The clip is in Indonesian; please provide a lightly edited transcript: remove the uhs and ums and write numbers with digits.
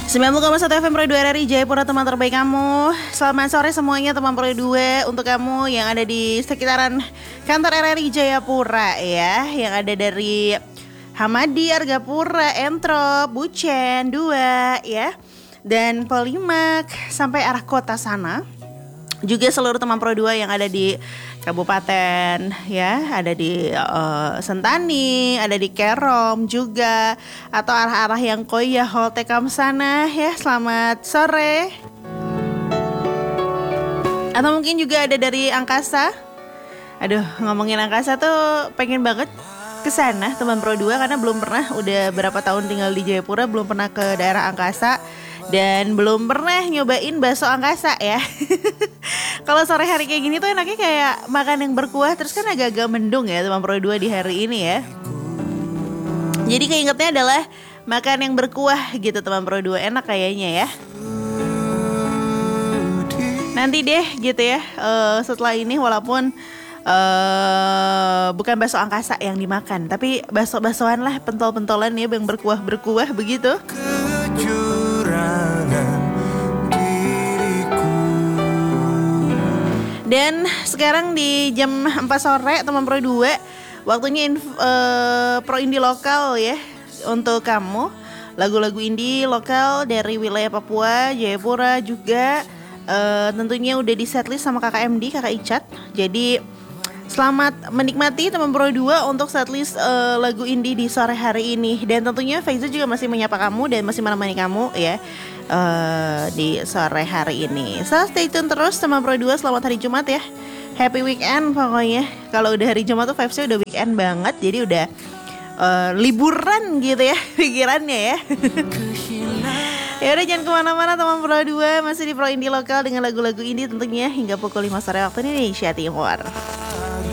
90,1 FM Pro 2 RRI Jayapura, teman terbaik kamu. Selamat sore semuanya teman Pro 2. Untuk kamu yang ada di sekitaran kantor RRI Jayapura ya, yang ada dari Hamadi, Argapura, Entrop, Bucen, 2 ya, dan Polimak sampai arah kota sana. Juga seluruh teman Pro 2 yang ada di kabupaten ya, ada di Sentani, ada di Kerom juga, atau arah-arah yang Koya, Holtekam sana ya, selamat sore. Atau mungkin juga ada dari Angkasa. Aduh, ngomongin Angkasa tuh pengen banget ke sana teman Pro 2, karena belum pernah, udah berapa tahun tinggal di Jayapura belum pernah ke daerah Angkasa dan belum pernah nyobain bakso Angkasa ya. Kalau sore hari kayak gini tuh enaknya kayak makan yang berkuah, terus kan agak-agak mendung ya teman Pro 2 di hari ini ya. Jadi keingetnya adalah makan yang berkuah gitu teman Pro 2, enak kayaknya ya. Nanti deh gitu ya, setelah ini walaupun bukan bakso Angkasa yang dimakan, tapi bakso-baksoan lah, pentol-pentolan ya yang berkuah-berkuah begitu. Dan sekarang di jam 4 sore teman Pro 2, waktunya Pro Indie lokal ya untuk kamu. Lagu-lagu indie lokal dari wilayah Papua, Jayapura juga tentunya udah di setlist sama Kakak MD, Kakak Icat. Jadi selamat menikmati teman Pro 2 untuk setlist lagu indie di sore hari ini. Dan tentunya Faiza juga masih menyapa kamu dan masih menemani kamu ya di sore hari ini. So stay tune terus teman Pro 2, selamat hari Jumat ya. Happy weekend pokoknya. Kalau udah hari Jumat tuh vibes-nya udah weekend banget. Jadi udah liburan gitu ya pikirannya ya. Ya udah, jangan kemana-mana teman Pro 2, masih di Pro Indie lokal dengan lagu-lagu indie tentunya hingga pukul 5 sore waktu Indonesia Timur.